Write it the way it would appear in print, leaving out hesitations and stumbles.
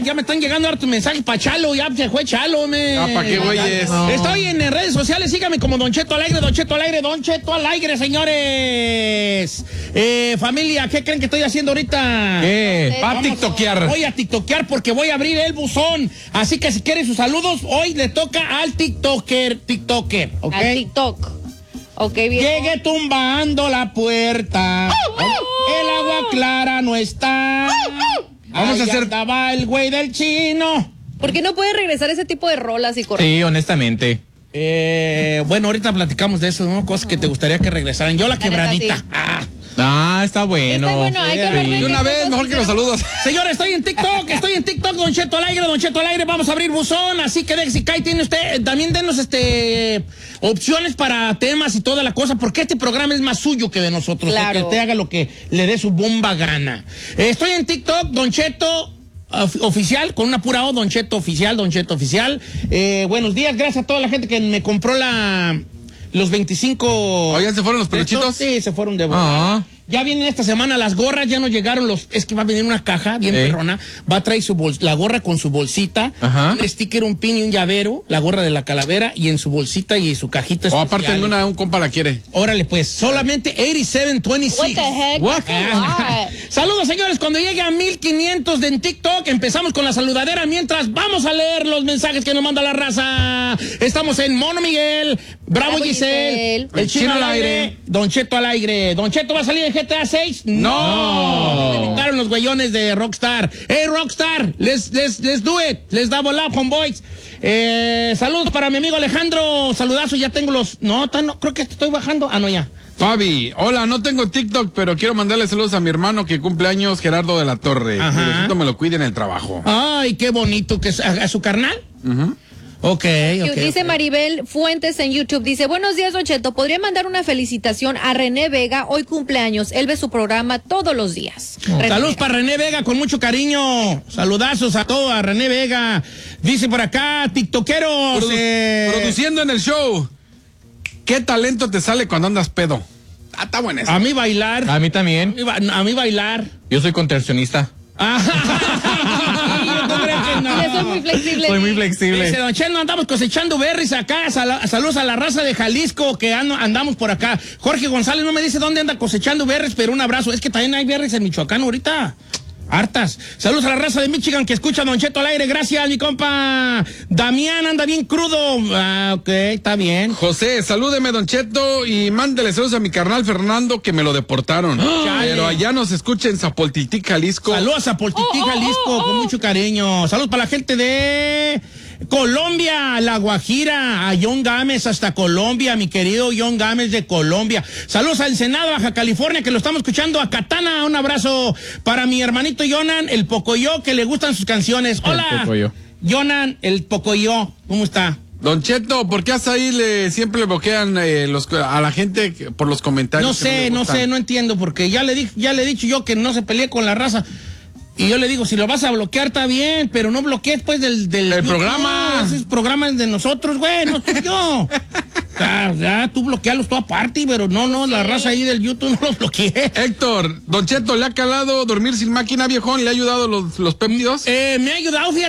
ya me están llegando hartos mensajes para Chalo, ya se fue Chalo, ¿Para qué güeyes? No. Estoy en redes sociales, síganme como Don Cheto Alegre, Don Cheto Alegre, Don Cheto Alegre, señores. Familia, ¿qué creen que estoy haciendo ahorita? Va a tiktokear. Voy a tiktokear porque voy a abrir el buzón. Así que si quieren sus saludos, hoy le toca al tiktoker, ¿ok? Al TikTok. Ok, bien. Llegué tumbando la puerta. El agua clara no está. Vamos a hacer. Estaba el güey del chino. ¿Por qué no puede regresar ese tipo de rolas y correr? Sí, honestamente. Bueno, ahorita platicamos de eso, ¿no? Cosas que te gustaría que regresaran. Yo la quebradita. Sí. Está bueno. Está bueno, hay que hablar De una vez, mejor que los saludos. Señores, estoy en TikTok, Don Cheto al aire, vamos a abrir buzón, así que si cae, tiene usted, también denos opciones para temas y toda la cosa, porque este programa es más suyo que de nosotros, claro. Que usted haga lo que le dé su bomba gana. Estoy en TikTok, Don Cheto oficial, con una pura O, Don Cheto oficial. Buenos días, gracias a toda la gente que me compró los 25... ¿Oye, se fueron los peluchitos? Sí, se fueron de boca. Ya vienen esta semana las gorras, ya nos llegaron es que va a venir una caja bien perrona, va a traer la gorra con su bolsita, un sticker, un pin y un llavero, la gorra de la calavera y en su bolsita y su cajita especial. Aparte en un compa la quiere. Órale pues, solamente 8726. What the heck? Saludos señores, cuando llegue a 1500 en TikTok empezamos con la saludadera, mientras vamos a leer los mensajes que nos manda la raza. Estamos en Mono Miguel, Bravo Giselle, el Chino al aire, Don Cheto al aire. Don Cheto va a salir en GTA 6? No. Me invitaron los güeyones de Rockstar. Hey Rockstar, let's do it. Let's double up, homeboys. Saludos para mi amigo Alejandro. Saludazo, ya tengo los... No, creo que estoy bajando. No, ya. Fabi, hola, no tengo TikTok, pero quiero mandarle saludos a mi hermano que cumple años, Gerardo de la Torre. Diosito me lo cuide en el trabajo. Ay, qué bonito. Que ¿A su carnal? Ok. Dice Maribel Fuentes en YouTube, dice, buenos días, Don Cheto, ¿podría mandar una felicitación a René Vega? Hoy cumpleaños, él ve su programa todos los días. Saludos para René Vega, con mucho cariño. Saludazos a todos, a René Vega. Dice por acá, tiktokeros. Produciendo en el show. ¿Qué talento te sale cuando andas pedo? Está bueno eso. A mí bailar. A mí también. A mí bailar. Yo soy contorsionista. Soy muy flexible. Soy muy flexible. Dice Don Cheto, andamos cosechando berries acá. Saludos a la raza de Jalisco que andamos por acá. Jorge González no me dice dónde anda cosechando berries, pero un abrazo. Es que también hay berries en Michoacán ahorita. Hartas. Saludos a la raza de Michigan que escucha a Don Cheto al aire. Gracias, mi compa. Damián anda bien crudo. Ok, está bien. José, salúdeme, Don Cheto, y mándele saludos a mi carnal Fernando que me lo deportaron. Pero allá nos escucha en Zapoltití, Jalisco. Saludos a Zapoltití, Jalisco, con mucho cariño. Saludos para la gente de Colombia, La Guajira, a John Gámez hasta Colombia, mi querido John Gámez de Colombia. Saludos a Ensenada, Baja California, que lo estamos escuchando, a Katana, un abrazo para mi hermanito Jonan, el Pocoyo, que le gustan sus canciones. Hola, Jonan, el Pocoyo, ¿cómo está? Don Cheto, ¿por qué hasta ahí siempre le bloquean a la gente por los comentarios? No sé, no entiendo, porque ya le he dicho yo que no se pelee con la raza. Y yo le digo, si lo vas a bloquear está bien, pero no bloquees pues del programa. Ese programa es de nosotros, güey, no soy yo. Ya, tú bloquealos tú aparte, pero no, la raza ahí del YouTube no los bloqueé. Héctor, Don Cheto, ¿le ha calado dormir sin máquina, viejón? ¿Le ha ayudado los péptidos? Me ha ayudado, fíjate.